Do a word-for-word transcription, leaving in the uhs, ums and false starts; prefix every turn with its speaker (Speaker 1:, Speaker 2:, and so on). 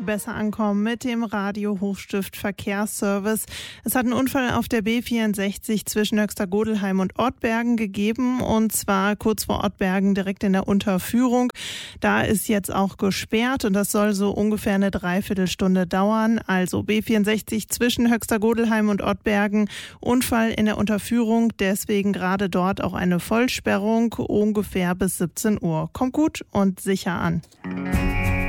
Speaker 1: besser ankommen mit dem Radio Hochstift Verkehrsservice. Es hat einen Unfall auf der B vierundsechzig zwischen Höxter-Godelheim und Ortbergen gegeben, und zwar kurz vor Ortbergen direkt in der Unterführung. Da ist jetzt auch gesperrt und das soll so ungefähr eine Dreiviertelstunde dauern. Also B vierundsechzig zwischen Höxter-Godelheim und Ortbergen, Unfall in der Unterführung, deswegen gerade dort auch eine Vollsperrung ungefähr bis siebzehn Uhr. Kommt gut und sicher an.